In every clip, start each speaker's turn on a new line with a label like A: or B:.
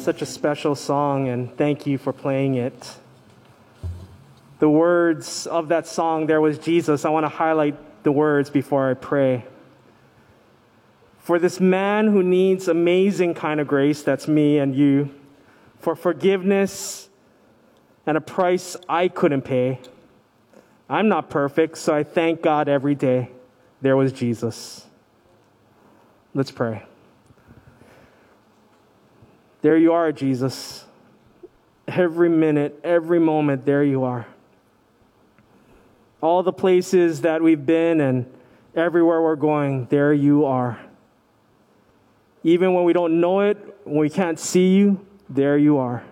A: Such a special song, and thank you for playing it. The words of that song, There Was Jesus, I want to highlight the words before I pray. For this man who needs amazing kind of grace, that's me and you, for forgiveness and a price I couldn't pay. I'm not perfect, so I thank God every day. There was Jesus. Let's pray. There you are, Jesus. Every minute, every moment, there you are. All the places that we've been and everywhere we're going, there you are. Even when we don't know it, when we can't see you, there you are.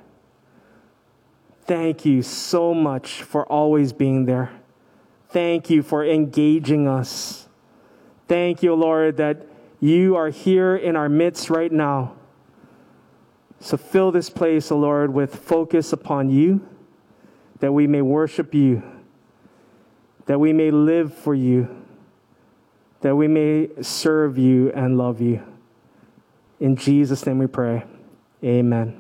A: Thank you so much for always being there. Thank you for engaging us. Thank you, Lord, that you are here in our midst right now. So fill this place, O Lord, with focus upon you, that we may worship you, that we may live for you, that we may serve you and love you. In Jesus' name we pray. Amen.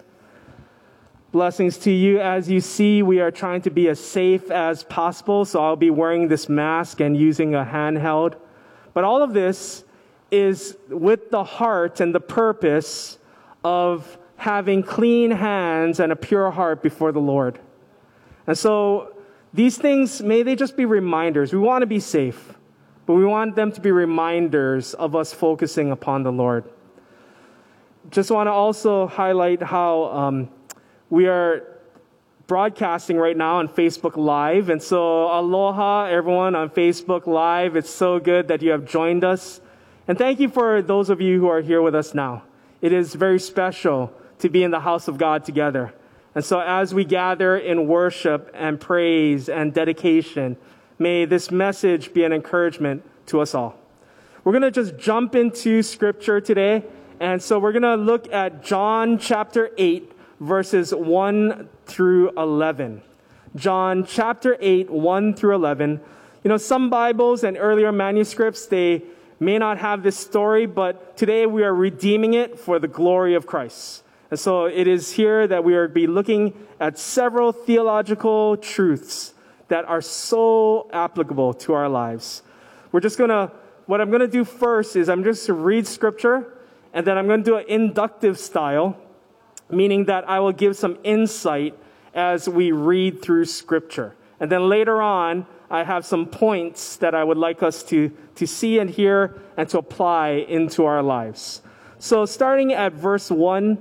A: Blessings to you. As you see, we are trying to be as safe as possible, so I'll be wearing this mask and using a handheld. But all of this is with the heart and the purpose of having clean hands and a pure heart before the Lord. And so these things, may they just be reminders. We want to be safe, but we want them to be reminders of us focusing upon the Lord. Just want to also highlight how we are broadcasting right now on Facebook Live. And so aloha, everyone on Facebook Live. It's so good that you have joined us. And thank you for those of you who are here with us now. It is very special to be in the house of God together. And so as we gather in worship and praise and dedication, may this message be an encouragement to us all. We're going to just jump into Scripture today. And so we're going to look at John chapter 8, verses 1 through 11. John chapter 8, 1 through 11. You know, some Bibles and earlier manuscripts, they may not have this story, but today we are redeeming it for the glory of Christ. And so it is here that we are be looking at several theological truths that are so applicable to our lives. What I'm going to do first is I'm just to read Scripture, and then I'm going to do an inductive style, meaning that I will give some insight as we read through Scripture. And then later on, I have some points that I would like us to see and hear and to apply into our lives. So starting at verse 1,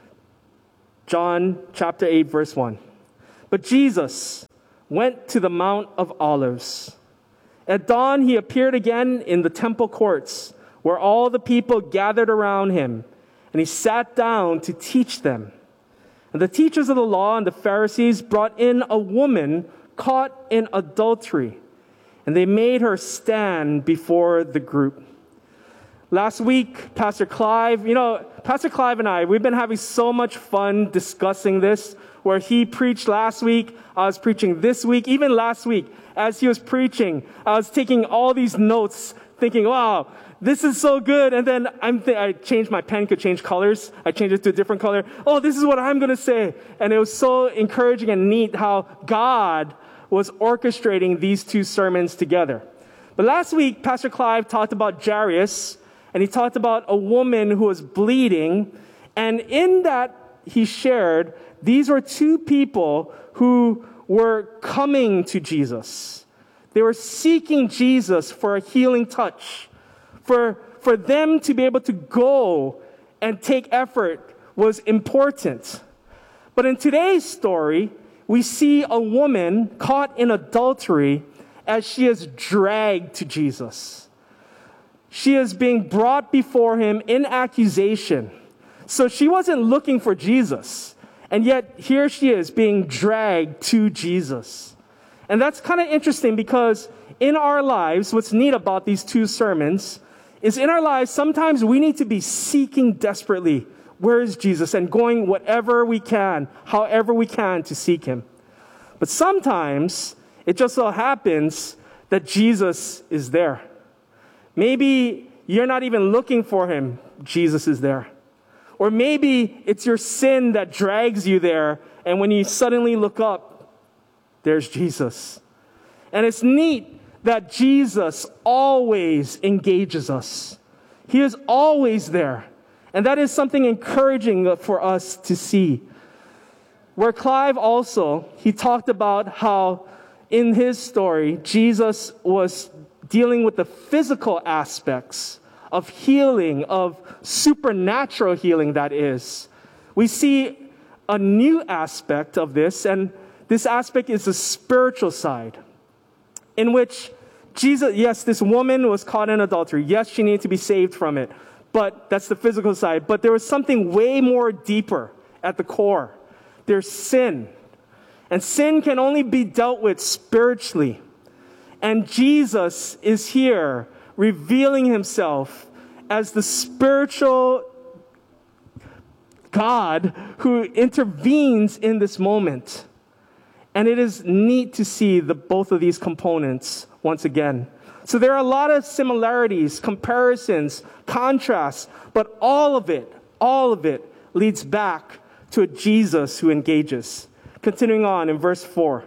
A: John chapter 8, verse 1. But Jesus went to the Mount of Olives. At dawn, he appeared again in the temple courts, where all the people gathered around him, and he sat down to teach them. And the teachers of the law and the Pharisees brought in a woman caught in adultery, and they made her stand before the group. Last week, Pastor Clive and I, we've been having so much fun discussing this, where he preached last week, I was preaching this week, even last week, as he was preaching, I was taking all these notes, thinking, wow, this is so good. And then I changed my pen, could change colors. I changed it to a different color. Oh, this is what I'm going to say. And it was so encouraging and neat how God was orchestrating these two sermons together. But last week, Pastor Clive talked about Jairus, and he talked about a woman who was bleeding. And in that, he shared, these were two people who were coming to Jesus. They were seeking Jesus for a healing touch. For them to be able to go and take effort was important. But in today's story, we see a woman caught in adultery as she is dragged to Jesus. She is being brought before him in accusation. So she wasn't looking for Jesus. And yet here she is being dragged to Jesus. And that's kind of interesting because in our lives, what's neat about these two sermons is in our lives, sometimes we need to be seeking desperately, where is Jesus? And going whatever we can, however we can to seek him. But sometimes it just so happens that Jesus is there. Maybe you're not even looking for him. Jesus is there. Or maybe it's your sin that drags you there, and when you suddenly look up, there's Jesus. And it's neat that Jesus always engages us. He is always there. And that is something encouraging for us to see. Where Clive also, he talked about how in his story, Jesus was dealing with the physical aspects of healing, of supernatural healing, that is. We see a new aspect of this, and this aspect is the spiritual side, in which Jesus, yes, this woman was caught in adultery. Yes, she needed to be saved from it, but that's the physical side. But there was something way more deeper at the core. There's sin. And sin can only be dealt with spiritually. And Jesus is here revealing himself as the spiritual God who intervenes in this moment. And it is neat to see both of these components once again. So there are a lot of similarities, comparisons, contrasts, but all of it leads back to a Jesus who engages. Continuing on in verse 4.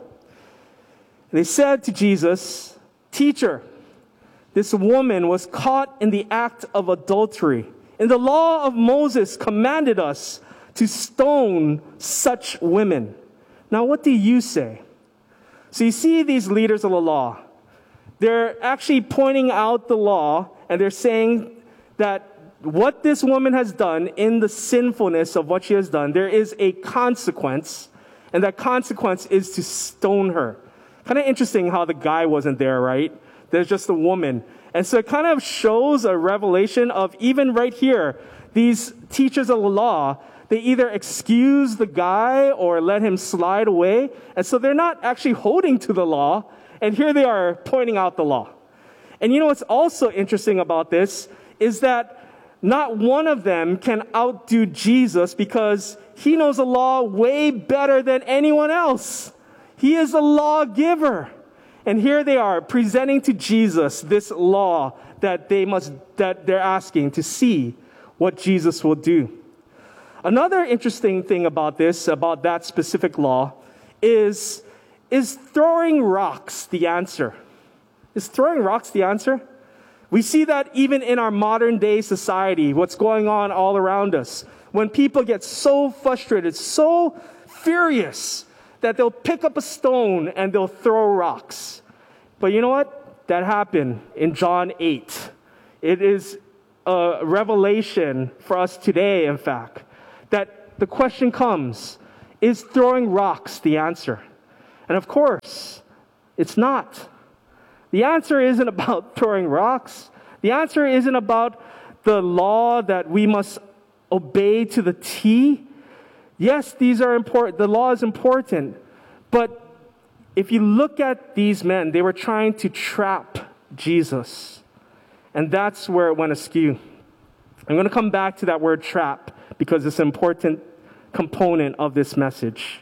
A: They said to Jesus, "Teacher, this woman was caught in the act of adultery. And the law of Moses commanded us to stone such women. Now what do you say?" So you see these leaders of the law. They're actually pointing out the law, and they're saying that what this woman has done, in the sinfulness of what she has done, there is a consequence, and that consequence is to stone her. Kind of interesting how the guy wasn't there, right? There's just a woman. And so it kind of shows a revelation of, even right here, these teachers of the law, they either excuse the guy or let him slide away. And so they're not actually holding to the law. And here they are pointing out the law. And you know what's also interesting about this is that not one of them can outdo Jesus, because he knows the law way better than anyone else. He is a lawgiver. And here they are presenting to Jesus this law that they're asking to see what Jesus will do. Another interesting thing about that specific law, is throwing rocks the answer? Is throwing rocks the answer? We see that even in our modern day society, what's going on all around us. When people get so frustrated, so furious, that they'll pick up a stone and they'll throw rocks. But you know what? That happened in John 8. It is a revelation for us today, in fact, that the question comes, is throwing rocks the answer? And of course, it's not. The answer isn't about throwing rocks. The answer isn't about the law that we must obey to the T. Yes, these are important. The law is important. But if you look at these men, they were trying to trap Jesus. And that's where it went askew. I'm going to come back to that word trap, because it's an important component of this message.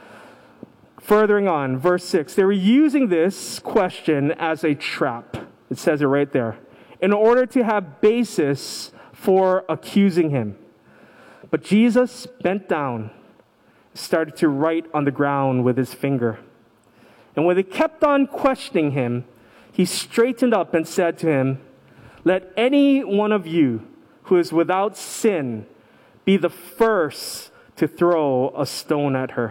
A: Furthering on, verse 6, they were using this question as a trap. It says it right there. In order to have basis for accusing him. But Jesus bent down, started to write on the ground with his finger. And when they kept on questioning him, he straightened up and said to him, "Let any one of you who is without sin be the first to throw a stone at her."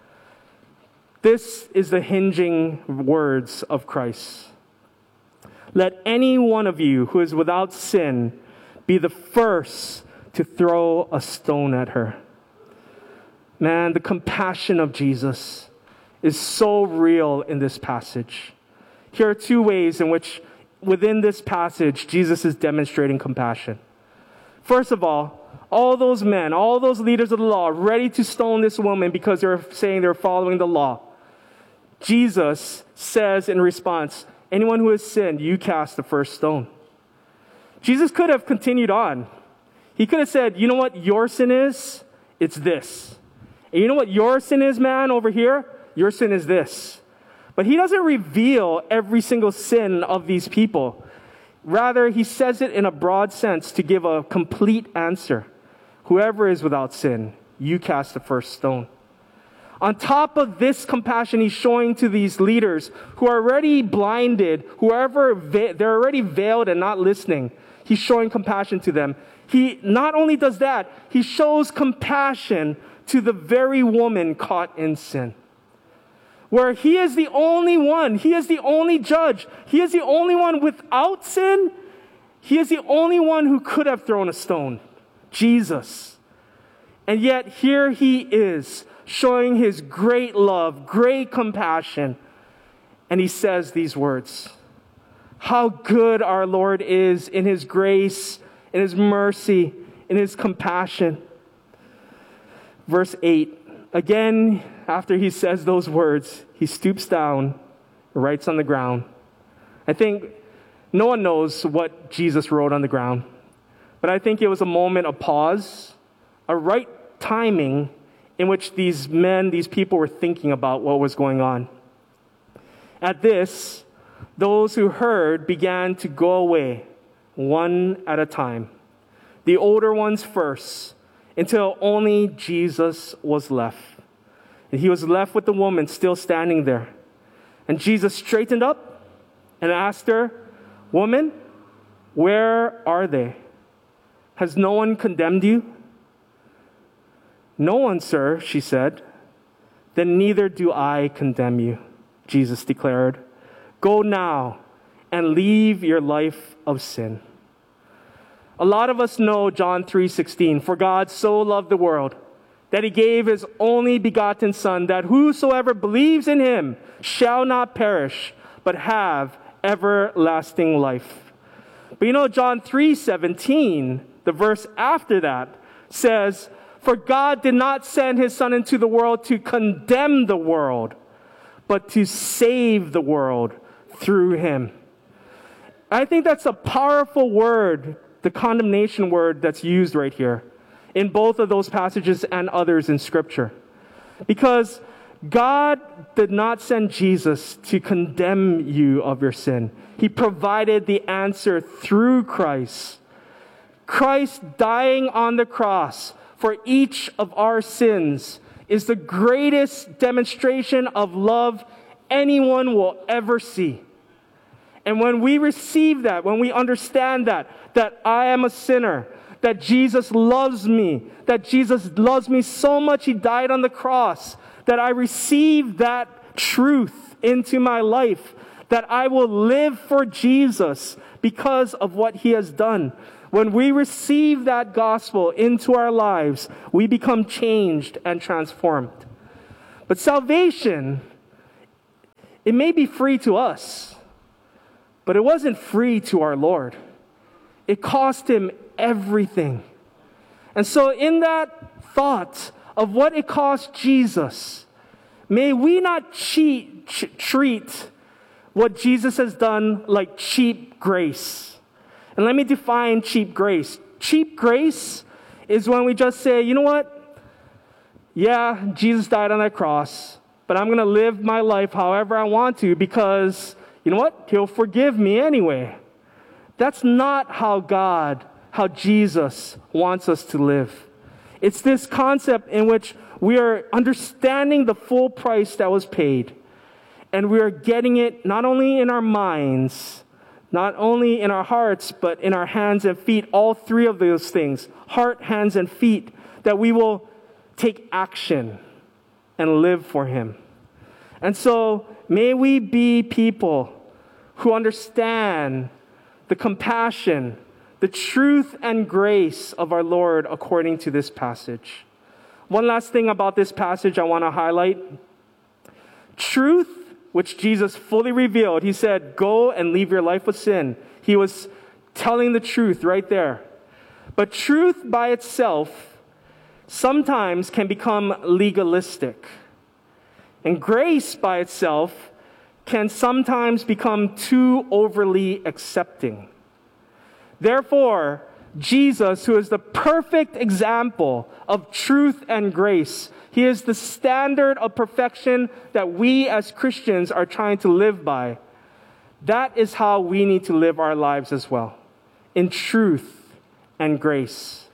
A: This is the hinging words of Christ. Let any one of you who is without sin be the first to throw a stone at her. Man, the compassion of Jesus is so real in this passage. Here are two ways in which, within this passage, Jesus is demonstrating compassion. First of all those men, all those leaders of the law, ready to stone this woman because they're saying they're following the law. Jesus says in response, "Anyone who has sinned, you cast the first stone." Jesus could have continued on. He could have said, "You know what your sin is? It's this. And you know what your sin is, man, over here? Your sin is this." But he doesn't reveal every single sin of these people. Rather, he says it in a broad sense to give a complete answer. Whoever is without sin, you cast the first stone. On top of this compassion he's showing to these leaders who are already blinded, they're already veiled and not listening. He's showing compassion to them. He not only does that, he shows compassion to the very woman caught in sin. Where he is the only one, he is the only judge, he is the only one without sin, he is the only one who could have thrown a stone, Jesus. And yet here he is, showing his great love, great compassion. And he says these words, how good our Lord is in his grace, in his mercy, in his compassion. Verse 8, again, after he says those words, he stoops down, writes on the ground. I think no one knows what Jesus wrote on the ground, but I think it was a moment of pause, a right timing in which these people were thinking about what was going on. At this, those who heard began to go away, one at a time, the older ones first, until only Jesus was left. And he was left with the woman still standing there. And Jesus straightened up and asked her, woman, where are they? Has no one condemned you? No one, sir, she said. Then neither do I condemn you, Jesus declared. Go now and leave your life of sin. A lot of us know John 3:16. For God so loved the world that he gave his only begotten Son, that whosoever believes in him shall not perish, but have everlasting life. But you know, John 3:17, the verse after that, says, for God did not send his Son into the world to condemn the world, but to save the world through him. I think that's a powerful word, the condemnation word that's used right here in both of those passages and others in Scripture. Because God did not send Jesus to condemn you of your sin. He provided the answer through Christ. Christ dying on the cross for each of our sins is the greatest demonstration of love anyone will ever see. And when we receive that, when we understand that I am a sinner, that Jesus loves me so much he died on the cross, that I receive that truth into my life, that I will live for Jesus because of what he has done. When we receive that gospel into our lives, we become changed and transformed. But salvation, it may be free to us, but it wasn't free to our Lord. It cost him everything. And so in that thought of what it cost Jesus, may we not treat what Jesus has done like cheap grace. And let me define cheap grace. Cheap grace is when we just say, you know what? Yeah, Jesus died on that cross, but I'm going to live my life however I want to because, you know what? He'll forgive me anyway. That's not how Jesus wants us to live. It's this concept in which we are understanding the full price that was paid, and we are getting it not only in our minds, not only in our hearts, but in our hands and feet, all three of those things, heart, hands, and feet, that we will take action and live for him. And so may we be people who understand the compassion, the truth and grace of our Lord according to this passage. One last thing about this passage I want to highlight. Truth, which Jesus fully revealed. He said, go and leave your life with sin. He was telling the truth right there. But truth by itself sometimes can become legalistic. And grace by itself can sometimes become too overly accepting. Therefore, Jesus, who is the perfect example of truth and grace, he is the standard of perfection that we as Christians are trying to live by. That is how we need to live our lives as well, in truth and grace.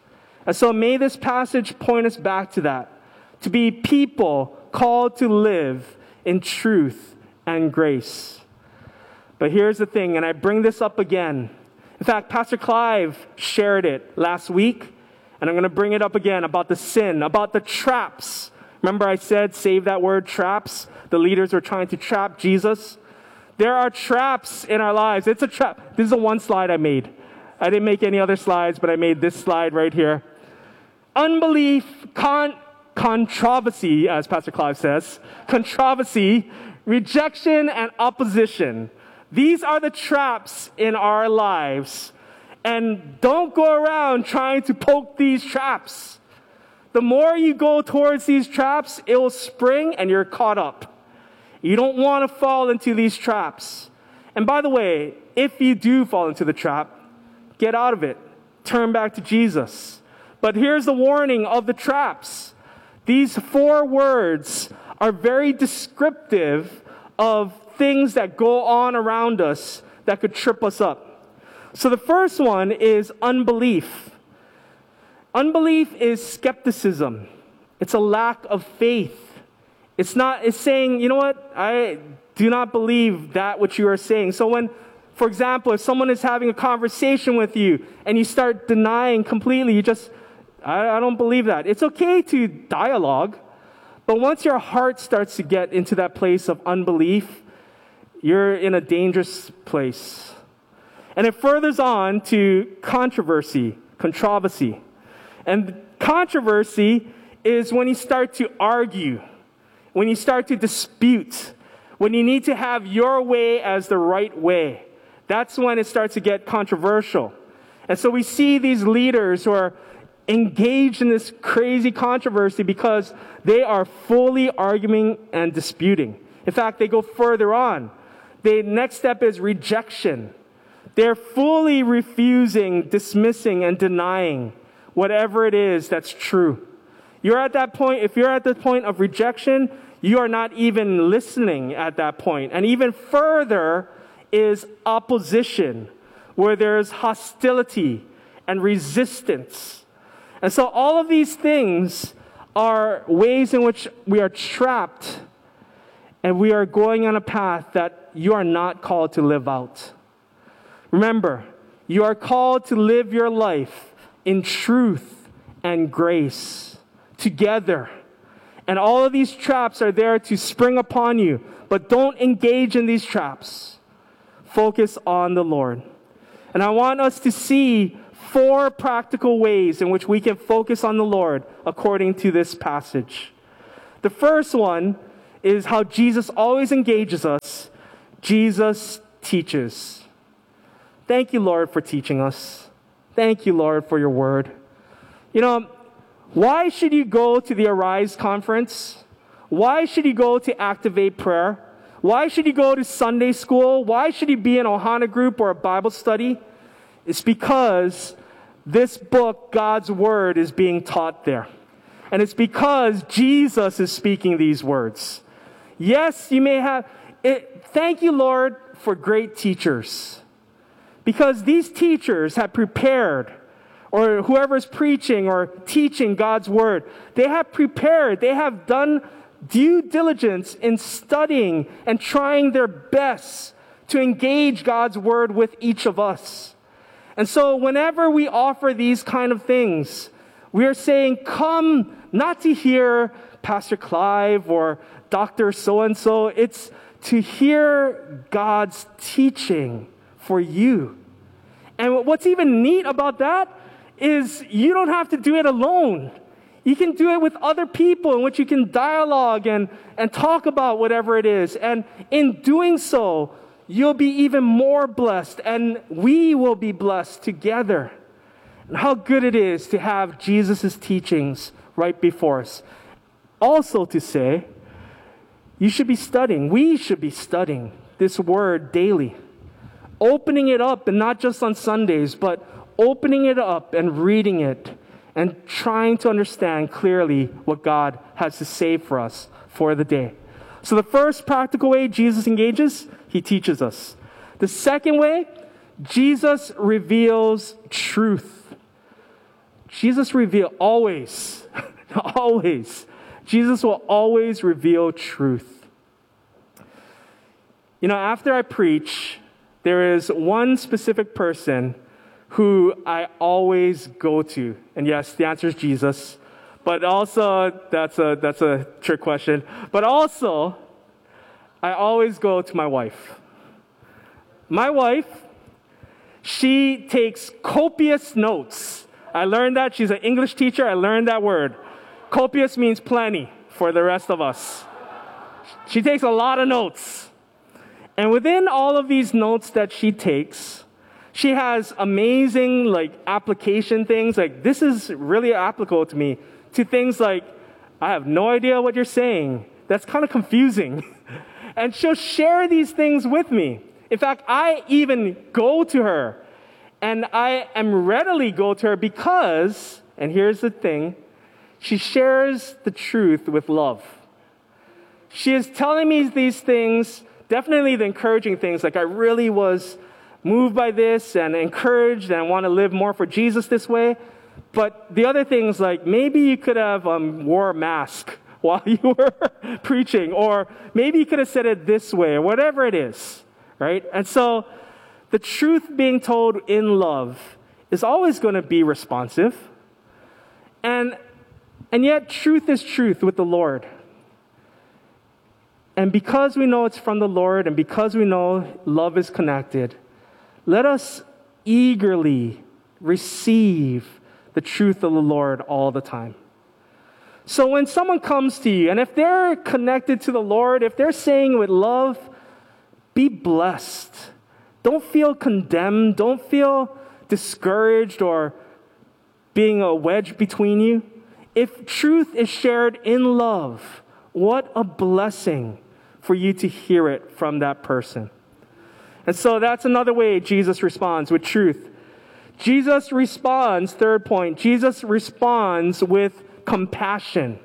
A: And so may this passage point us back to that, to be people called to live in truth and grace. But here's the thing, and I bring this up again. In fact, Pastor Clive shared it last week, and I'm going to bring it up again about the sin, about the traps. Remember I said, save that word, traps? The leaders were trying to trap Jesus. There are traps in our lives. It's a trap. This is the one slide I made. I didn't make any other slides, but I made this slide right here. Unbelief, controversy, as Pastor Clive says, controversy, rejection, and opposition. These are the traps in our lives. And don't go around trying to poke these traps. The more you go towards these traps, it will spring and you're caught up. You don't want to fall into these traps. And by the way, if you do fall into the trap, get out of it. Turn back to Jesus. But here's the warning of the traps. These 4 words are very descriptive of things that go on around us that could trip us up. So the first one is unbelief. Unbelief is skepticism. It's a lack of faith. It's saying, you know what? I do not believe that which you are saying. So when, for example, if someone is having a conversation with you and you start denying completely, I don't believe that. It's okay to dialogue, but once your heart starts to get into that place of unbelief, you're in a dangerous place. And it furthers on to controversy. And controversy is when you start to argue, when you start to dispute, when you need to have your way as the right way. That's when it starts to get controversial. And so we see these leaders who are engaged in this crazy controversy because they are fully arguing and disputing. In fact, they go further on. The next step is rejection. They're fully refusing, dismissing, and denying whatever it is that's true. You're at that point, if you're at the point of rejection, you are not even listening at that point. And even further is opposition, where there's hostility and resistance. And so all of these things are ways in which we are trapped and we are going on a path that you are not called to live out. Remember, you are called to live your life in truth and grace together. And all of these traps are there to spring upon you, but don't engage in these traps. Focus on the Lord. And I want us to see 4 practical ways in which we can focus on the Lord according to this passage. The first one is how Jesus always engages us. Jesus teaches. Thank you, Lord, for teaching us. Thank you, Lord, for your word. You know, why should you go to the Arise conference? Why should you go to Activate Prayer? Why should you go to Sunday school? Why should you be in a Ohana group or a Bible study? It's because this book, God's word, is being taught there. And it's because Jesus is speaking these words. Yes, you may have... Thank you, Lord, for great teachers. Because these teachers have prepared, or whoever's preaching or teaching God's word, they have prepared, they have done due diligence in studying and trying their best to engage God's word with each of us. And so whenever we offer these kind of things, we are saying, come not to hear Pastor Clive or Dr. So-and-so. It's to hear God's teaching for you. And what's even neat about that is you don't have to do it alone. You can do it with other people in which you can dialogue and talk about whatever it is. And in doing so, you'll be even more blessed, and we will be blessed together. And how good it is to have Jesus' teachings right before us. Also to say, we should be studying this word daily. Opening it up, and not just on Sundays, but opening it up and reading it and trying to understand clearly what God has to say for us for the day. So the first practical way Jesus engages, he teaches us. The second way, Jesus reveals truth. Jesus always, Jesus will always reveal truth. After I preach, there is one specific person who I always go to. And yes, the answer is Jesus. But also, that's a trick question. But also, I always go to my wife. My wife, she takes copious notes. I learned that. She's an English teacher. I learned that word. Copious means plenty for the rest of us. She takes a lot of notes. And within all of these notes that she takes, she has amazing application things. This is really applicable to me. To things like, I have no idea what you're saying. That's kind of confusing. And she'll share these things with me. In fact, I even go to her. And I am readily go to her because, and here's the thing, she shares the truth with love. She is telling me these things, definitely the encouraging things, I really was moved by this and encouraged and I want to live more for Jesus this way. But the other things, maybe you could have wore a mask while you were preaching, or maybe you could have said it this way, or whatever it is, right? And so the truth being told in love is always going to be responsive. And yet truth is truth with the Lord. And because we know it's from the Lord, and because we know love is connected, let us eagerly receive the truth of the Lord all the time. So when someone comes to you, and if they're connected to the Lord, if they're saying with love, be blessed. Don't feel condemned. Don't feel discouraged or being a wedge between you. If truth is shared in love, what a blessing for you to hear it from that person. And so that's another way Jesus responds, with truth. Jesus responds, third point, Jesus responds with compassion.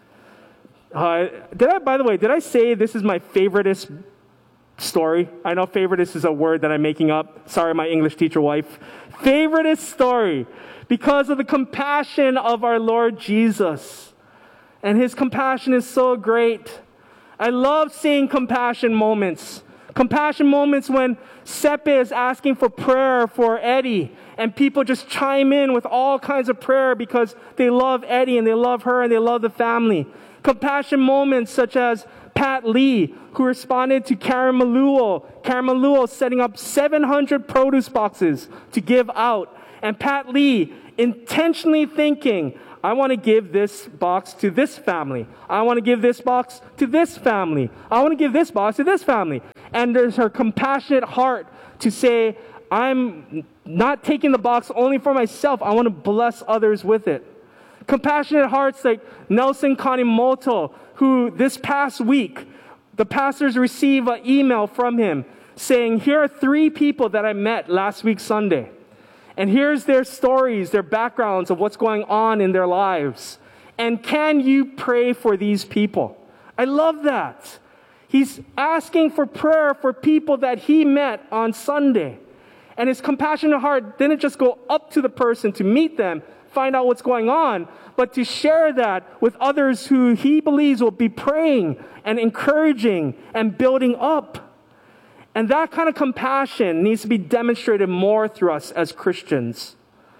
A: Did I say this is my favoriteest story? I know favoriteest is a word that I'm making up. Sorry, my English teacher wife. Favoriteest story because of the compassion of our Lord Jesus. And his compassion is so great. I love seeing compassion moments. Compassion moments when Sepe is asking for prayer for Eddie, and people just chime in with all kinds of prayer because they love Eddie and they love her and they love the family. Compassion moments such as Pat Lee, who responded to Karen Maluo. Karen Maluo setting up 700 produce boxes to give out. And Pat Lee intentionally thinking, I want to give this box to this family. I want to give this box to this family. I want to give this box to this family. And there's her compassionate heart to say, I'm not taking the box only for myself. I want to bless others with it. Compassionate hearts like Nelson Kanimoto, who this past week, the pastors received an email from him saying, here are 3 people that I met last week Sunday. And here's their stories, their backgrounds of what's going on in their lives. And can you pray for these people? I love that. He's asking for prayer for people that he met on Sunday. And his compassionate heart didn't just go up to the person to meet them, find out what's going on, but to share that with others who he believes will be praying and encouraging and building up. And that kind of compassion needs to be demonstrated more through us as Christians.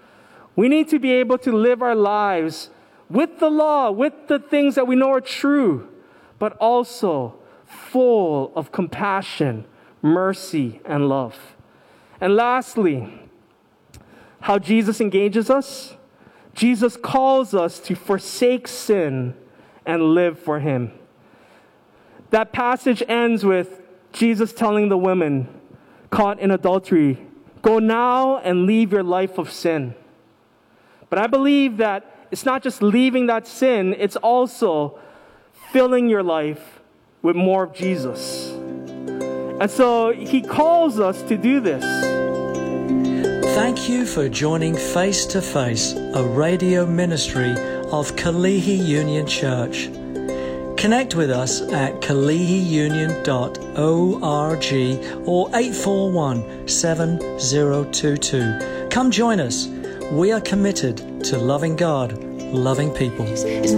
A: We need to be able to live our lives with the law, with the things that we know are true, but also full of compassion, mercy, and love. And lastly, how Jesus engages us. Jesus calls us to forsake sin and live for him. That passage ends with Jesus telling the women caught in adultery, go now and leave your life of sin. But I believe that it's not just leaving that sin, it's also filling your life with more of Jesus. And so he calls us to do this.
B: Thank you for joining Face to Face, a radio ministry of Kalihi Union Church. Connect with us at kalihiunion.org or 841-7022. Come join us. We are committed to loving God, loving people.